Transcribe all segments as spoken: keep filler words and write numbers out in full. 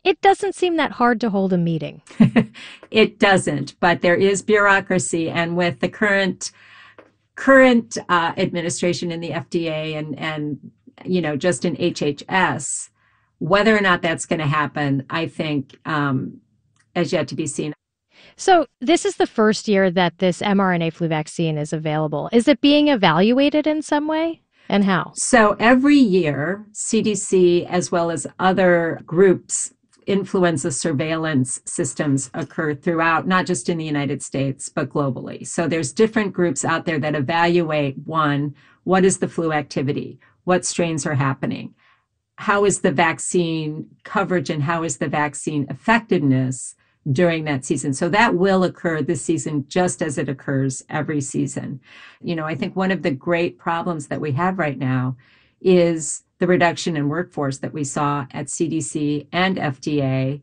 It doesn't seem that hard to hold a meeting. It doesn't, but there is bureaucracy. And with the current current uh, administration in the F D A and, and, you know, just in H H S, whether or not that's going to happen, I think, um, has yet to be seen. So this is the first year that this mRNA flu vaccine is available. Is it being evaluated in some way, and how? So every year, C D C, as well as other groups, influenza surveillance systems occur throughout, not just in the United States, but globally. So there's different groups out there that evaluate, one, what is the flu activity? What strains are happening? How is the vaccine coverage and how is the vaccine effectiveness during that season? So that will occur this season, just as it occurs every season. You know, I think one of the great problems that we have right now is the reduction in workforce that we saw at C D C and F D A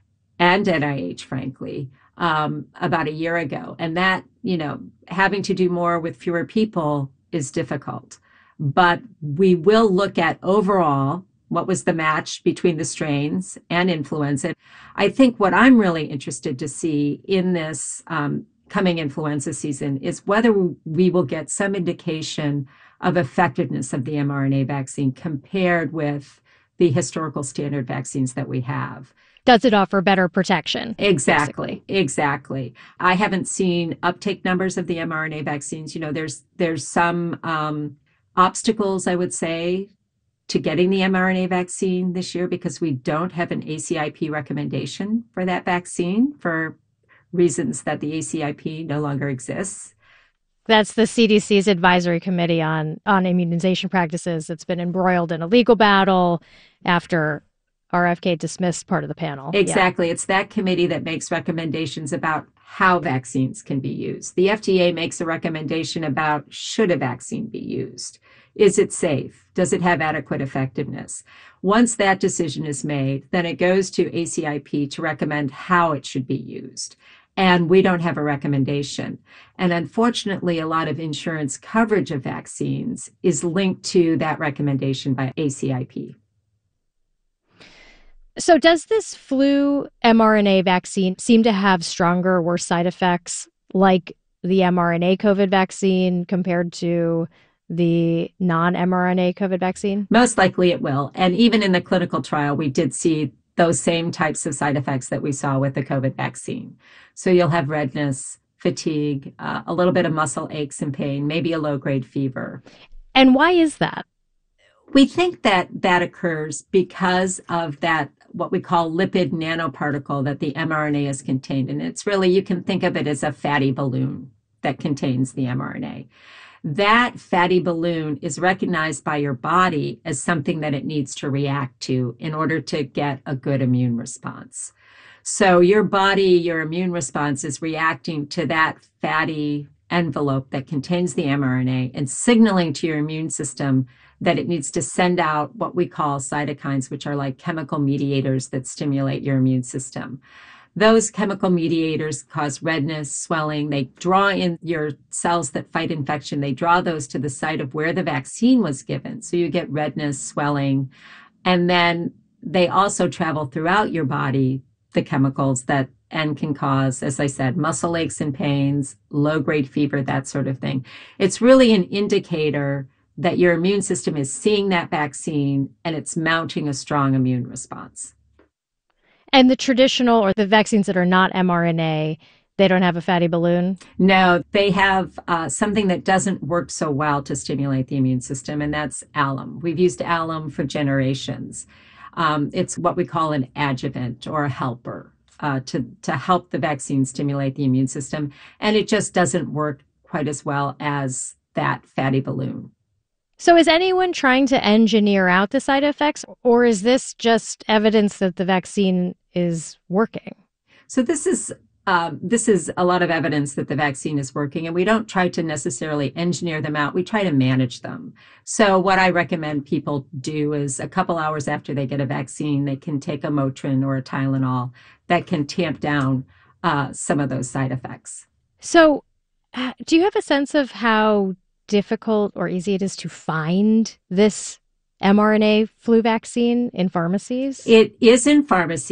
and N I H, frankly, um, about a year ago. And that, you know, having to do more with fewer people is difficult. But we will look at overall what was the match between the strains and influenza. I think what I'm really interested to see in this um, coming influenza season is whether we will get some indication of effectiveness of the mRNA vaccine compared with the historical standard vaccines that we have. Does it offer better protection? Exactly, basically? exactly. I haven't seen uptake numbers of the mRNA vaccines. You know, there's there's some um, obstacles, I would say, to getting the mRNA vaccine this year because we don't have an A C I P recommendation for that vaccine for reasons that the A C I P no longer exists. That's the C D C's advisory committee on, on immunization practices. It's been embroiled in a legal battle after R F K dismissed part of the panel. Exactly. Yeah. It's that committee that makes recommendations about how vaccines can be used. The F D A makes a recommendation about should a vaccine be used. Is it safe? Does it have adequate effectiveness? Once that decision is made, then it goes to A C I P to recommend how it should be used. And we don't have a recommendation. And unfortunately, a lot of insurance coverage of vaccines is linked to that recommendation by A C I P. So does this flu mRNA vaccine seem to have stronger or worse side effects like the mRNA COVID vaccine compared to the non-mRNA COVID vaccine? Most likely it will. And even in the clinical trial, we did see those same types of side effects that we saw with the COVID vaccine. So you'll have redness, fatigue, uh, a little bit of muscle aches and pain, maybe a low-grade fever. And why is that? We think that that occurs because of that, what we call lipid nanoparticle that the mRNA is contained in. It's really, you can think of it as a fatty balloon that contains the mRNA. That fatty balloon is recognized by your body as something that it needs to react to in order to get a good immune response. So your body, your immune response is reacting to that fatty envelope that contains the mRNA and signaling to your immune system that it needs to send out what we call cytokines, which are like chemical mediators that stimulate your immune system. Those chemical mediators cause redness, swelling. They draw in your cells that fight infection. They draw those to the site of where the vaccine was given. So you get redness, swelling. And then they also travel throughout your body, the chemicals that and can cause, as I said, muscle aches and pains, low-grade fever, that sort of thing. It's really an indicator that your immune system is seeing that vaccine and it's mounting a strong immune response. And the traditional or the vaccines that are not mRNA, they don't have a fatty balloon? No, they have uh, something that doesn't work so well to stimulate the immune system, and that's alum. We've used alum for generations. Um, it's what we call an adjuvant or a helper uh, to, to help the vaccine stimulate the immune system, and it just doesn't work quite as well as that fatty balloon. So is anyone trying to engineer out the side effects, or is this just evidence that the vaccine is working? So this is um, this is a lot of evidence that the vaccine is working, and we don't try to necessarily engineer them out. We try to manage them. So what I recommend people do is a couple hours after they get a vaccine, they can take a Motrin or a Tylenol that can tamp down uh, some of those side effects. So uh, do you have a sense of how difficult or easy it is to find this mRNA flu vaccine in pharmacies? It is in pharmacies.